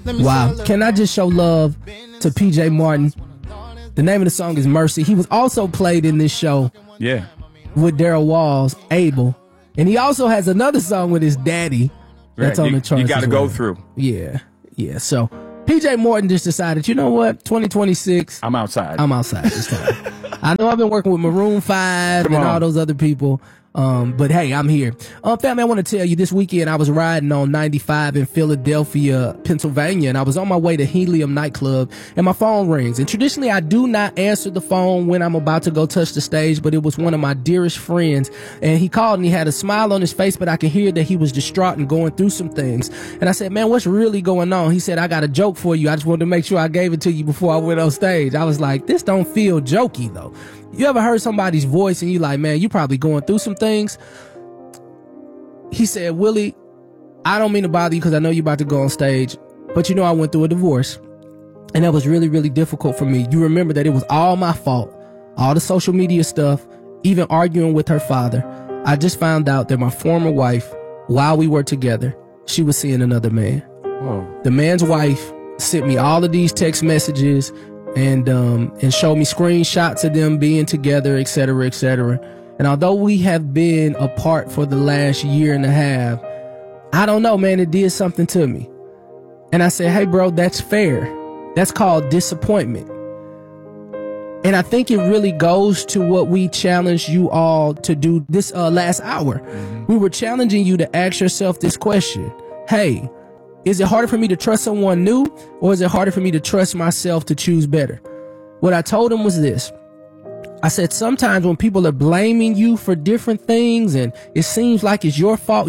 Wow. Can I just show love to PJ Martin? The name of the song is Mercy. He was also played in this show. Yeah. With Daryl Walls, Abel. And he also has another song with his daddy that's on the charts. You got to go through. Yeah. Yeah. So PJ Morton just decided, you know what? 2026. I'm outside this time. I know I've been working with Maroon 5 and all those other people. But hey, I'm here. Family, I want to tell you, this weekend I was riding on 95 in Philadelphia, Pennsylvania, and I was on my way to Helium nightclub, and my phone rings. And traditionally, I do not answer the phone when I'm about to go touch the stage, but it was one of my dearest friends, and he called and he had a smile on his face, but I could hear that he was distraught and going through some things. And I said, man, what's really going on? He said, I got a joke for you. I just wanted to make sure I gave it to you before I went on stage. I was like, this don't feel jokey though. You ever heard somebody's voice and you like, man, you probably going through some things? He said, Willie, I don't mean to bother you because I know you're about to go on stage, but you know I went through a divorce, and that was really, really difficult for me. You remember that it was all my fault, all the social media stuff, even arguing with her father. I just found out that my former wife, while we were together, she was seeing another man. Whoa. The man's wife sent me all of these text messages and showed me screenshots of them being together, et cetera, et cetera. And although we have been apart for the last year and a half, I don't know, man, it did something to me. And I said, hey, bro, that's fair. That's called disappointment. And I think it really goes to what we challenged you all to do this last hour. Mm-hmm. We were challenging you to ask yourself this question. Hey, is it harder for me to trust someone new, or is it harder for me to trust myself to choose better? What I told him was this. I said, sometimes when people are blaming you for different things and it seems like it's your fault,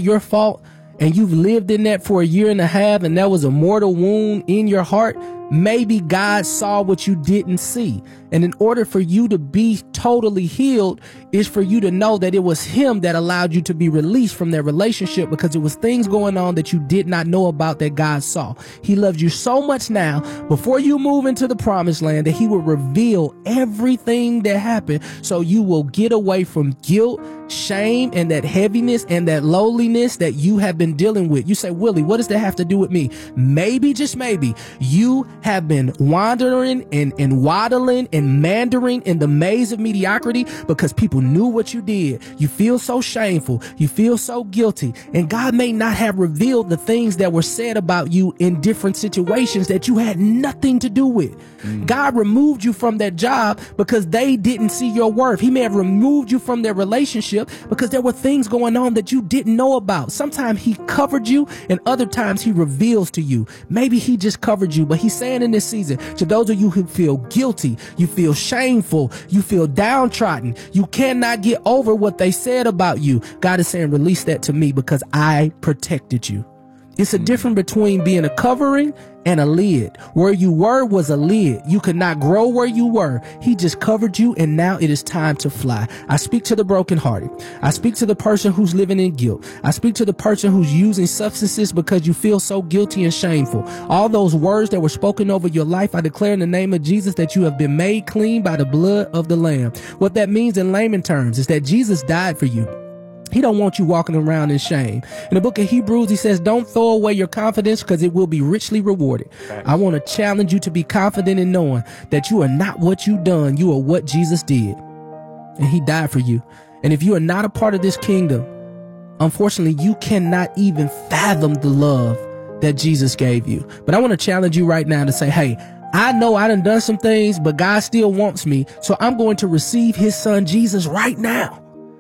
and you've lived in that for a year and a half, and that was a mortal wound in your heart, maybe God saw what you didn't see. And in order for you to be totally healed is for you to know that it was him that allowed you to be released from that relationship, because it was things going on that you did not know about that God saw. He loves you so much now, before you move into the promised land, that he will reveal everything that happened so you will get away from guilt, shame, and that heaviness and that lowliness that you have been dealing with. You say, Willie, what does that have to do with me? Maybe, just maybe, you have been wandering and waddling and meandering in the maze of mediocrity because people knew what you did. You feel so shameful. You feel so guilty. And God may not have revealed the things that were said about you in different situations that you had nothing to do with. God removed you from that job because they didn't see your worth. He may have removed you from their relationship because there were things going on that you didn't know about. Sometimes he covered you, and other times he reveals to you. Maybe he just covered you, but he's saying in this season, to those of you who feel guilty, you feel shameful, you feel downtrodden, you cannot get over what they said about you, God is saying, release that to me because I protected you. It's a difference between being a covering and a lid. Where you were was a lid. You could not grow where you were. He just covered you, and now it is time to fly. I speak to the brokenhearted. I speak to the person who's living in guilt. I speak to the person who's using substances because you feel so guilty and shameful. All those words that were spoken over your life, I declare in the name of Jesus that you have been made clean by the blood of the Lamb. What that means in layman terms is that Jesus died for you. He don't want you walking around in shame. In the book of Hebrews, he says, don't throw away your confidence because it will be richly rewarded. Right. I want to challenge you to be confident in knowing that you are not what you done. You are what Jesus did. And he died for you. And if you are not a part of this kingdom, unfortunately, you cannot even fathom the love that Jesus gave you. But I want to challenge you right now to say, hey, I know I done some things, but God still wants me. So I'm going to receive his son, Jesus, right now.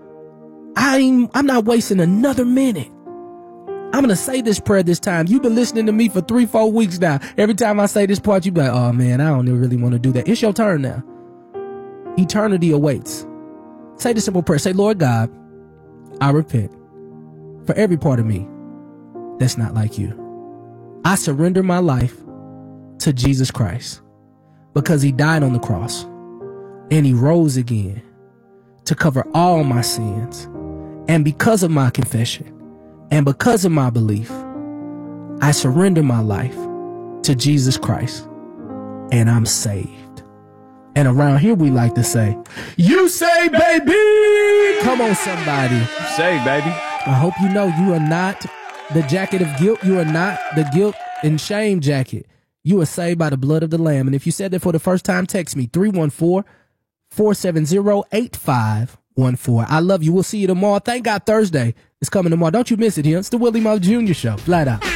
I'm not wasting another minute. I'm going to say this prayer this time. You've been listening to me for 3-4 weeks now. Every time I say this part, you be like, oh man, I don't really want to do that. It's your turn now. Eternity awaits. Say the simple prayer. Say, Lord God, I repent for every part of me that's not like you. I surrender my life to Jesus Christ because he died on the cross and he rose again to cover all my sins. And because of my confession and because of my belief, I surrender my life to Jesus Christ and I'm saved. And around here we like to say, you saved, baby. Come on, somebody. Saved, baby. I hope you know you are not the jacket of guilt. You are not the guilt and shame jacket. You are saved by the blood of the Lamb. And if you said that for the first time, text me 314-470-8514. I love you. We'll see you tomorrow. Thank God Thursday is coming tomorrow. Don't you miss it here. It's the Willie Mo Jr. Show. Flat out.